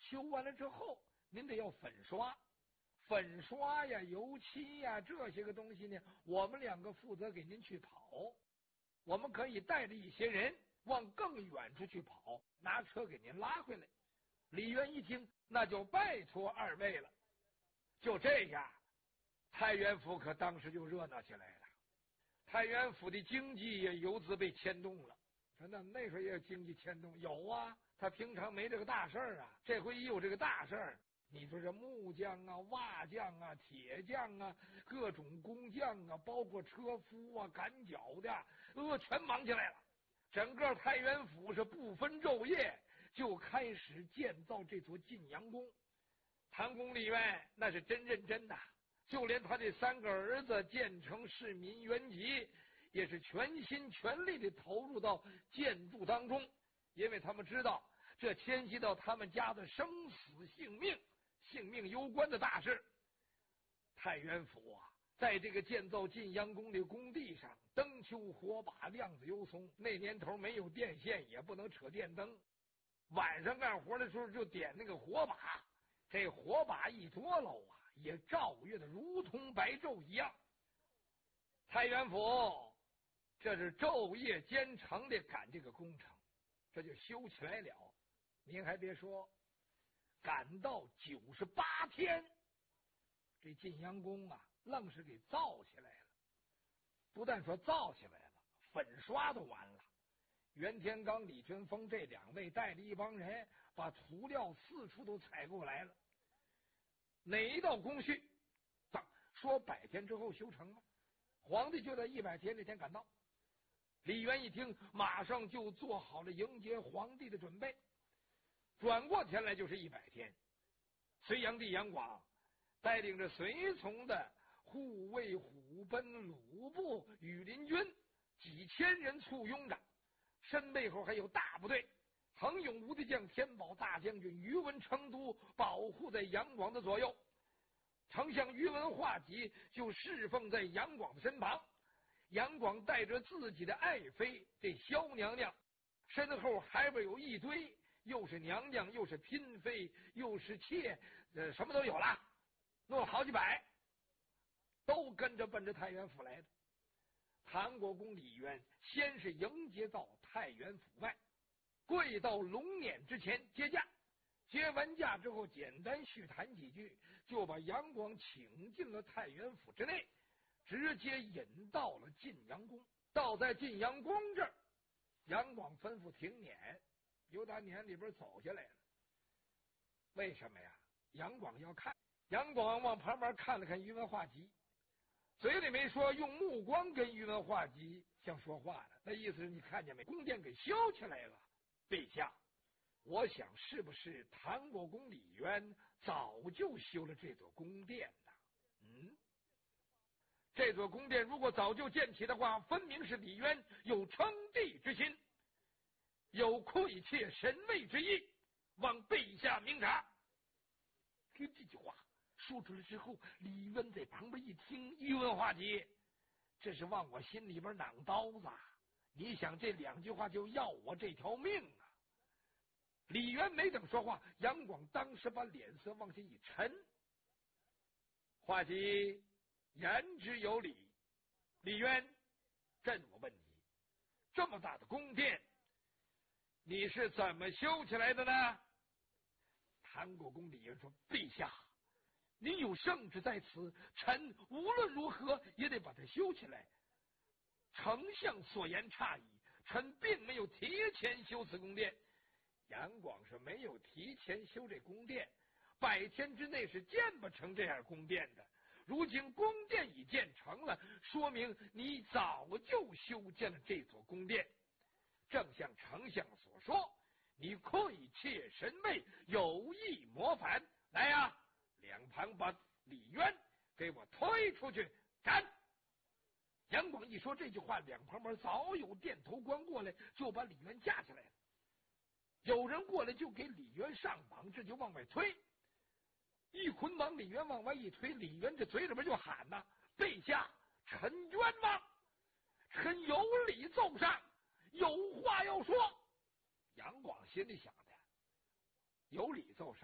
修完了之后，您得要粉刷。粉刷呀、油漆呀这些个东西呢，我们两个负责给您去跑。我们可以带着一些人往更远处去跑，拿车给您拉回来。李渊一听，那就拜托二位了。就这样，太原府可当时就热闹起来了。太原府的经济也由此被牵动了。说那时候也有经济牵动，有啊，他平常没这个大事儿啊，这回一有这个大事儿。你说这木匠啊、瓦匠啊、铁匠啊，各种工匠啊，包括车夫啊、赶脚的，全忙起来了。整个太原府是不分昼夜就开始建造这座晋阳宫。谭公李渊那是真认真的，就连他这3个儿子建成市民原籍，也是全心全力的投入到建筑当中，因为他们知道这牵系到他们家的生死性命攸关的大事。太原府啊，在这个建造晋阳宫的工地上，灯球火把亮子油松。那年头没有电线，也不能扯电灯，晚上干活的时候就点那个火把，这火把一多喽啊，也照月的如同白昼一样。太原府这是昼夜兼程的赶这个工程，这就修起来了。您还别说，赶到98天，这晋阳宫啊，愣是给造起来了。不但说造起来了，粉刷都完了。袁天罡、李淳风这2位带着一帮人，把涂料四处都采购来了。哪一道工序说100天之后修成吗？皇帝就在100天这天赶到。李渊一听，马上就做好了迎接皇帝的准备。转过天来就是100天，隋炀帝杨广带领着随从的护卫、虎贲、鲁部、羽林军几千人簇拥着，身背后还有大部队，恒勇无敌将天宝大将军于文成都保护在杨广的左右。丞相于文化及就侍奉在杨广的身旁。杨广带着自己的爱妃这萧娘娘，身后还边有一堆，又是娘娘又是嫔妃又是妾，什么都有了，弄了好几百，都跟着奔着太原府来的。韩国公李渊先是迎接到太原府外，跪到龙辇之前接驾。接完驾之后，简单叙谈几句，就把杨广请进了太原府之内，直接引到了晋阳宫。到在晋阳宫这儿，杨广吩咐停辇，由打辇里边走下来了。为什么呀？杨广要看。杨广往旁边看了看于文化及，嘴里没说，用目光跟于文化及像说话呢。那意思是你看见没？宫殿给修起来了，陛下。我想是不是谭国公李渊早就修了这座宫殿呢？这座宫殿如果早就建起的话，分明是李渊有称帝之心，有窥窃神位之意，望陛下明察。听这句话说出来之后，李渊在旁边一听，于文化及，这是往我心里边攮刀子。你想这2句话就要我这条命啊！李渊没等说话，杨广当时把脸色往下一沉。化及言之有理，李渊，朕我问你，这么大的宫殿，你是怎么修起来的呢？谭国公李渊说：陛下，您有圣旨在此，臣无论如何也得把它修起来。丞相所言差矣，臣并没有提前修此宫殿。杨广是没有提前修这宫殿，100天之内是建不成这样宫殿的。如今宫殿已建成了，说明你早就修建了这座宫殿。正像丞相所说，你窥窃神位，有意谋反。来呀，两旁把李渊给我推出去斩！杨广一说这句话，两旁边早有电头官过来，就把李渊架起来了。有人过来就给李渊上绑，这就往外推，一捆绑李渊往外一推，李渊这嘴里边就喊呐：陛下，臣冤枉，臣有理奏上，有话要说。杨广心里想的，有理奏上，